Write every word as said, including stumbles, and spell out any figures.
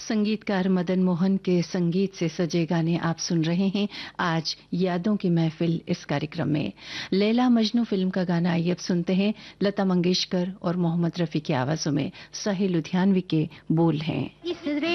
संगीतकार मदन मोहन के संगीत से सजे गाने आप सुन रहे हैं आज यादों की महफिल इस कार्यक्रम में। लैला मजनू फिल्म का गाना आइए अब सुनते हैं। लता मंगेशकर और मोहम्मद रफी की आवाजों में साहिल लुधियानवी के बोल हैं।